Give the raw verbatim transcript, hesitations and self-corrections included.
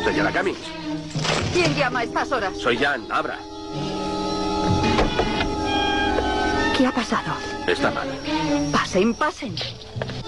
Señora Cummings. ¿Quién llama a estas horas? Soy Jan, abra. ¿Qué ha pasado? Está mal. Pasen, pasen.